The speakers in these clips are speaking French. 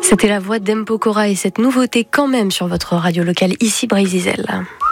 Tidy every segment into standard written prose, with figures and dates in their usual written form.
C'était la voix d'Mpokora et cette nouveauté quand même sur votre radio locale, ici Brésil.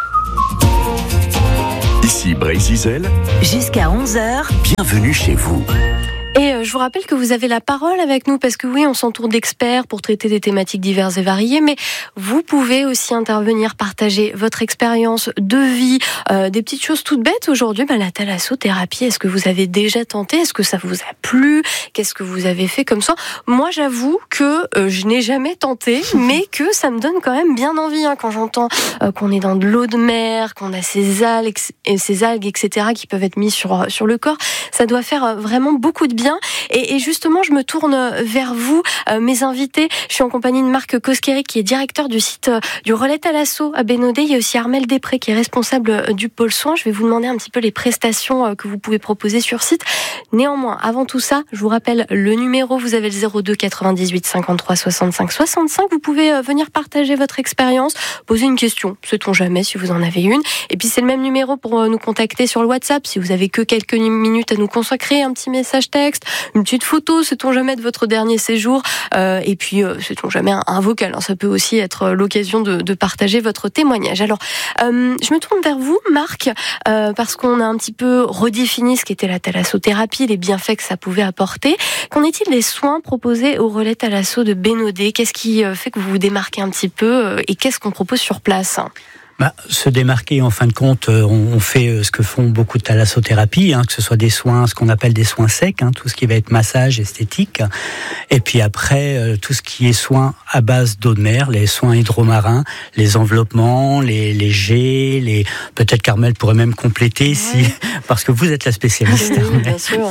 Ici Brésil. Jusqu'à 11h. Bienvenue chez vous. Et je vous rappelle que vous avez la parole avec nous parce que oui, on s'entoure d'experts pour traiter des thématiques diverses et variées, mais vous pouvez aussi intervenir, partager votre expérience de vie, des petites choses toutes bêtes. Aujourd'hui, la thalassothérapie, est-ce que vous avez déjà tenté? Est-ce que ça vous a plu? Qu'est-ce que vous avez fait comme ça? Moi, j'avoue que je n'ai jamais tenté, mais que ça me donne quand même bien envie quand j'entends qu'on est dans de l'eau de mer, qu'on a ces algues, etc., qui peuvent être mises sur le corps. Ça doit faire vraiment beaucoup de bien. Et justement, je me tourne vers vous, mes invités. Je suis en compagnie de Marc Koskeri, qui est directeur du site du Relais Thalasso à Bénodet. Il y a aussi Armelle Després, qui est responsable du pôle soins. Je vais vous demander un petit peu les prestations que vous pouvez proposer sur site. Néanmoins, avant tout ça, je vous rappelle le numéro. Vous avez le 02 98 53 65 65. Vous pouvez venir partager votre expérience, poser une question, sait-on jamais si vous en avez une. Et puis c'est le même numéro pour nous contacter sur le WhatsApp. Si vous avez que quelques minutes à nous consacrer, un petit message texte, une petite photo, sait-on jamais, de votre dernier séjour, et puis sait-on jamais un vocal, ça peut aussi être l'occasion de partager votre témoignage. Alors, je me tourne vers vous, Marc, parce qu'on a un petit peu redéfini ce qu'était la thalassothérapie, les bienfaits que ça pouvait apporter. Qu'en est-il des soins proposés au Relais Thalasso de Bénodet? Qu'est-ce qui fait que vous vous démarquez un petit peu, et qu'est-ce qu'on propose sur place? Se démarquer, en fin de compte, on fait ce que font beaucoup de thalassothérapie, que ce soit des soins, ce qu'on appelle des soins secs, tout ce qui va être massage, esthétique, et puis après, tout ce qui est soins à base d'eau de mer, les soins hydromarins, les enveloppements, les jets, peut-être qu'Armelle pourrait même compléter, parce que vous êtes la spécialiste. Oui, bien sûr.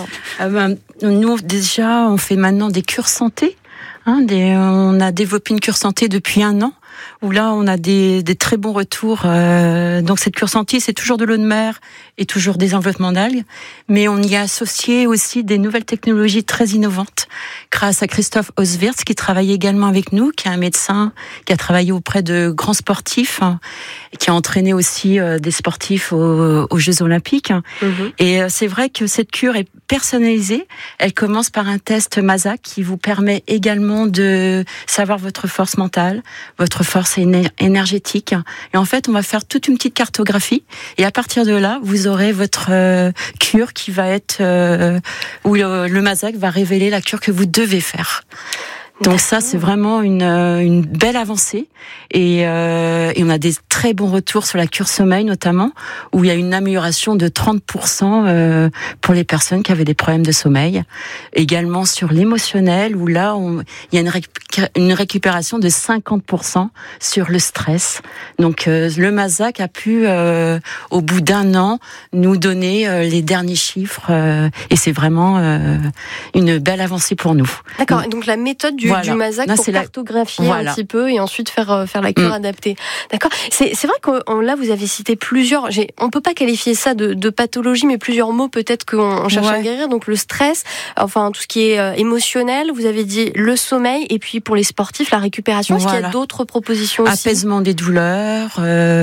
Nous, déjà, on fait maintenant des cures santé. On a développé une cure santé depuis 1 an, où là on a des très bons retours. Donc cette cure santé, c'est toujours de l'eau de mer et toujours des enveloppements d'algues, mais on y a associé aussi des nouvelles technologies très innovantes, grâce à Christophe Oswirth, qui travaille également avec nous, qui est un médecin, qui a travaillé auprès de grands sportifs, qui a entraîné aussi des sportifs aux Jeux Olympiques. Et c'est vrai que cette cure est personnalisée. Elle commence par un test MASAC qui vous permet également de savoir votre force mentale, votre force énergétique. Et en fait, on va faire toute une petite cartographie. Et à partir de là, vous aurez votre cure qui va être où le MASAC va révéler la cure que vous devez faire. Donc ça, c'est vraiment une belle avancée. Et on a des très bons retours sur la cure sommeil, notamment, où il y a une amélioration de 30% pour les personnes qui avaient des problèmes de sommeil. Également sur l'émotionnel, où là, il y a une récupération de 50% sur le stress. Donc le MASAC a pu, au bout d'1 an, nous donner les derniers chiffres. Et c'est vraiment une belle avancée pour nous. D'accord, donc la méthode du MASAC pour cartographier un petit peu et ensuite faire la cure adaptée. D'accord. C'est vrai que là vous avez cité plusieurs. On peut pas qualifier ça de pathologie, mais plusieurs mots peut-être qu'on cherche à guérir. Donc le stress, enfin tout ce qui est émotionnel. Vous avez dit le sommeil et puis pour les sportifs la récupération. Est-ce qu'il y a d'autres propositions aussi? Apaisement des douleurs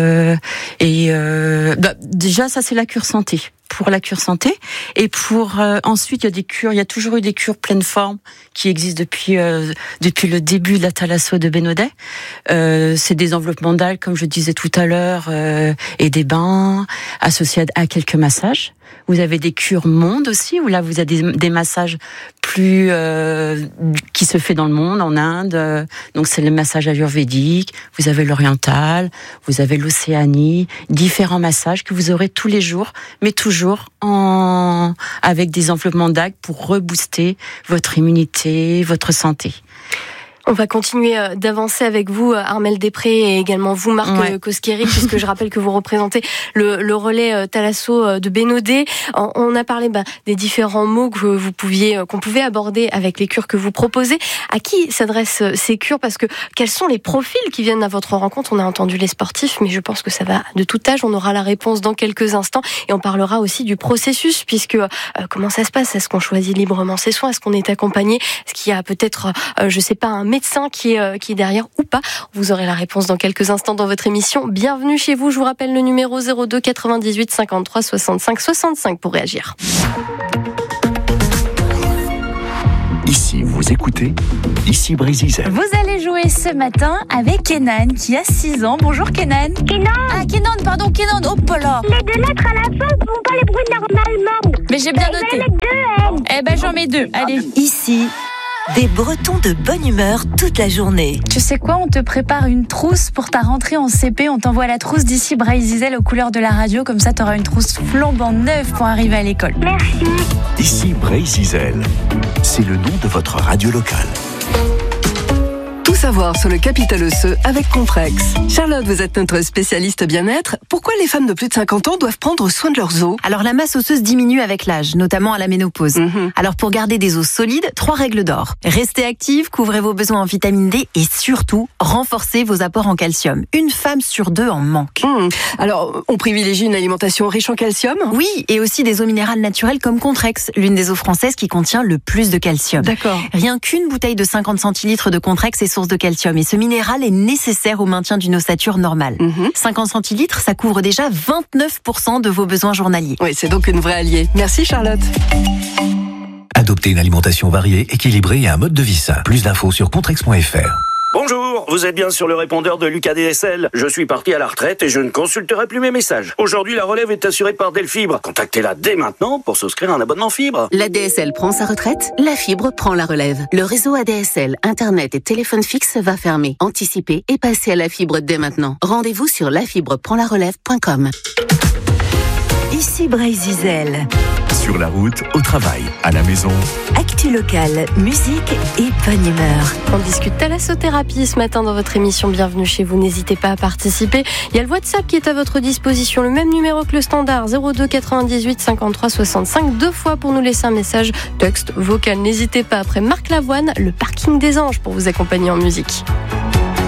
déjà ça c'est la cure santé. Pour la cure santé et pour ensuite il y a toujours eu des cures pleine forme qui existent depuis le début de la thalasso de Bénodet. C'est des enveloppements d'algues comme je disais tout à l'heure et des bains associés à quelques massages. Vous avez des cures monde aussi où là vous avez des massages plus qui se fait dans le monde, en Inde. Donc c'est le massage ayurvédique. Vous avez l'oriental, vous avez l'océanie, différents massages que vous aurez tous les jours, mais toujours avec des enveloppements d'algues pour rebooster votre immunité, votre santé. On va continuer d'avancer avec vous, Armelle Després, et également vous, Marc Koskeri, puisque je rappelle que vous représentez le relais Thalasso de Bénodet. On a parlé des différents mots qu'on pouvait aborder avec les cures que vous proposez. À qui s'adressent ces cures? Parce que quels sont les profils qui viennent à votre rencontre? On a entendu les sportifs, mais je pense que ça va de tout âge. On aura la réponse dans quelques instants et on parlera aussi du processus, puisque comment ça se passe? Est-ce qu'on choisit librement ses soins? Est-ce qu'on est accompagné? Est-ce qu'il y a peut-être, je sais pas, un médecin qui est derrière ou pas? Vous aurez la réponse dans quelques instants dans votre émission. Bienvenue chez vous. Je vous rappelle le numéro 02 98 53 65 65 pour réagir. Ici, vous Vous écoutez Ici Brésil. Vous allez jouer ce matin avec Kenan qui a 6 ans. Bonjour Kenan. Kenan. Ah Kenan, pardon Kenan. Oh là. Les 2 lettres à la fin ne font pas les bruits normalement. Mais j'ai bien Il noté. y en a 2 N. Eh ben j'en mets 2. Allez. Ici, des Bretons de bonne humeur toute la journée. Tu sais quoi, on te prépare une trousse pour ta rentrée en CP. On t'envoie la trousse d'ici Brésil aux couleurs de la radio. Comme ça, t'auras une trousse flambant neuve pour arriver à l'école. Merci. Ici Brésil. C'est le nom de votre radio locale. Tout savoir sur le capital osseux avec Comprex. Charlotte, vous êtes notre spécialiste bien-être. Pourquoi les femmes de plus de 50 ans doivent prendre soin de leurs os ? Alors la masse osseuse diminue avec l'âge, notamment à la ménopause. Alors pour garder des os solides, 3 règles d'or. Restez active, couvrez vos besoins en vitamine D et surtout, renforcez vos apports en calcium. Une femme sur 2 en manque. Alors, on privilégie une alimentation riche en calcium ? Oui, et aussi des eaux minérales naturelles comme Contrex, l'une des eaux françaises qui contient le plus de calcium. D'accord. Rien qu'une bouteille de 50 centilitres de Contrex est source de calcium et ce minéral est nécessaire au maintien d'une ossature normale. 50 centilitres, ça couvre déjà 29% de vos besoins journaliers. Oui, c'est donc une vraie alliée. Merci Charlotte. Adoptez une alimentation variée, équilibrée et un mode de vie sain. Plus d'infos sur contrex.fr. Bonjour, vous êtes bien sur le répondeur de Lucas DSL. Je suis parti à la retraite et je ne consulterai plus mes messages. Aujourd'hui, la relève est assurée par Delfibre. Contactez-la dès maintenant pour souscrire un abonnement fibre. L'ADSL prend sa retraite, la fibre prend la relève. Le réseau ADSL, Internet et téléphone fixe va fermer. Anticipez et passez à la fibre dès maintenant. Rendez-vous sur lafibreprendlarelève.com. Ici Brésil. Sur la route, au travail, à la maison. Actu locale, musique et bonne humeur. On discute thalassothérapie ce matin dans votre émission. Bienvenue chez vous. N'hésitez pas à participer. Il y a le WhatsApp qui est à votre disposition. Le même numéro que le standard. 02 98 53 65. 2 fois pour nous laisser un message texte vocal. N'hésitez pas. Après Marc Lavoine, le parking des anges pour vous accompagner en musique.